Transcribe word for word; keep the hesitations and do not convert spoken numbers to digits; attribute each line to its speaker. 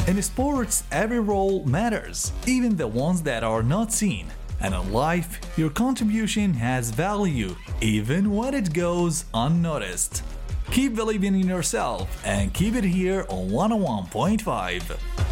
Speaker 1: In sports, every role matters, even the ones that are not seen. And in life, your contribution has value, even when it goes unnoticed. Keep believing in yourself and keep it here on one oh one point five.